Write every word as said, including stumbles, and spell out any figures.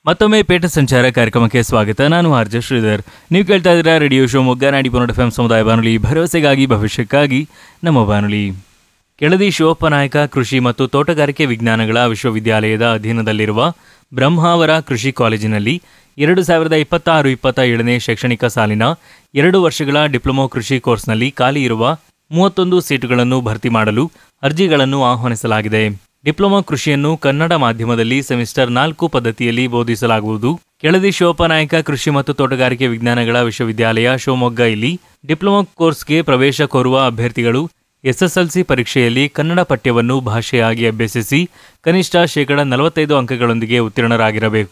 ಮತ್ತೊಮ್ಮೆ ಪೇಟ ಸಂಚಾರ ಕಾರ್ಯಕ್ರಮಕ್ಕೆ ಸ್ವಾಗತ. ನಾನು ಆರ್ಜೆ ಶ್ರೀಧರ್. ನೀವು ಕೇಳ್ತಾ ಇದ್ದೀರಾ ರೇಡಿಯೋ ಶಿವಮೊಗ್ಗ ನಾಡಿ ಪೊನ್ನಡ ಎಫ್ ಎಂ ಸಮುದಾಯ ಬಾನುಲಿ, ಭರವಸೆಗಾಗಿ ಭವಿಷ್ಯಕ್ಕಾಗಿ ನಮ್ಮ ಬಾನುಲಿ. ಕೆಳದಿ ಶಿವಪ್ಪ ನಾಯಕ ಕೃಷಿ ಮತ್ತು ತೋಟಗಾರಿಕೆ ವಿಜ್ಞಾನಗಳ ವಿಶ್ವವಿದ್ಯಾಲಯದ ಅಧೀನದಲ್ಲಿರುವ ಬ್ರಹ್ಮಾವರ ಕೃಷಿ ಕಾಲೇಜಿನಲ್ಲಿ ಎರಡು ಸಾವಿರದ ಇಪ್ಪತ್ತಾರು ಇಪ್ಪತ್ತ ಏಳನೇ ಶೈಕ್ಷಣಿಕ ಸಾಲಿನ ಎರಡು ವರ್ಷಗಳ ಡಿಪ್ಲೊಮೊ ಕೃಷಿ ಕೋರ್ಸ್ನಲ್ಲಿ ಖಾಲಿ ಇರುವ ಮೂವತ್ತೊಂದು ಸೀಟುಗಳನ್ನು ಭರ್ತಿ ಮಾಡಲು ಅರ್ಜಿಗಳನ್ನು ಆಹ್ವಾನಿಸಲಾಗಿದೆ. ಡಿಪ್ಲೊಮಾ ಕೃಷಿಯನ್ನು ಕನ್ನಡ ಮಾಧ್ಯಮದಲ್ಲಿ ಸೆಮಿಸ್ಟರ್ ನಾಲ್ಕು ಪದ್ಧತಿಯಲ್ಲಿ ಬೋಧಿಸಲಾಗುವುದು. ಕೆಳದಿ ಶಿವಪ್ಪ ನಾಯಕ ಕೃಷಿ ಮತ್ತು ತೋಟಗಾರಿಕೆ ವಿಜ್ಞಾನಗಳ ವಿಶ್ವವಿದ್ಯಾಲಯ ಶಿವಮೊಗ್ಗ ಇಲ್ಲಿ ಡಿಪ್ಲೊಮಾ ಕೋರ್ಸ್ಗೆ ಪ್ರವೇಶ ಕೋರುವ ಅಭ್ಯರ್ಥಿಗಳು ಎಸ್ಎಸ್ಎಲ್ಸಿ ಪರೀಕ್ಷೆಯಲ್ಲಿ ಕನ್ನಡ ಪಠ್ಯವನ್ನು ಭಾಷೆಯಾಗಿ ಅಭ್ಯಸಿಸಿ ಕನಿಷ್ಠ ಶೇಕಡ ನಲವತ್ತೈದು ಅಂಕಗಳೊಂದಿಗೆ ಉತ್ತೀರ್ಣರಾಗಿರಬೇಕು.